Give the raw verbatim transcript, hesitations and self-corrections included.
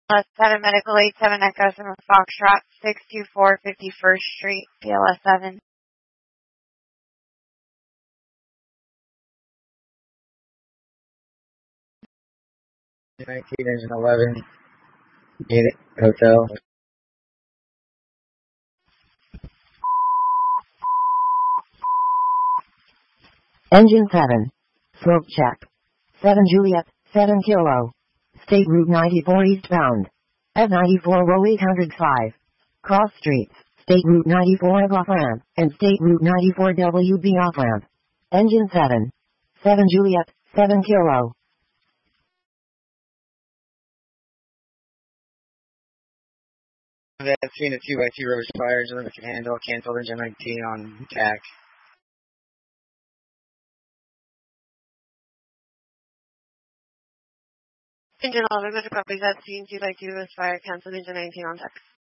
Plus seven Medical eight seven Echo from Foxtrot six two four fifty-first Street, P L S seven. nineteen Engine eleven Unit Hotel. Engine seven. Smoke check. seven Juliet, seven Kilo. State Route ninety-four eastbound. F ninety-four row eight oh five. Cross streets. State Route ninety-four off ramp, and State Route ninety-four W B off ramp. Engine seven. seven Juliet, seven Kilo. That's seen a two by two rubber fires, and can handle, canceled engine nineteen on T A C. Engine eleven, Metro copies that scene two by two was fire, cancelled engine nineteen on text.